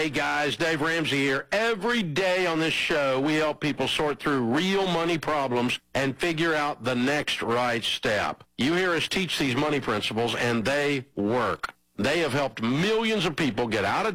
Hey guys, Dave Ramsey here. Every day on this show, we help people sort through real money problems and figure out the next right step. You hear us teach these money principles, and they work. They have helped millions of people get out of